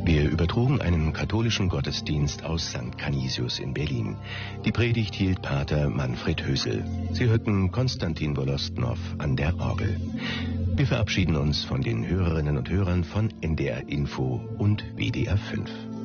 Wir übertrugen einen katholischen Gottesdienst aus St. Canisius in Berlin. Die Predigt hielt Pater Manfred Hösel. Sie hörten Konstantin Wolostnow an der Orgel. Wir verabschieden uns von den Hörerinnen und Hörern von NDR Info und WDR 5.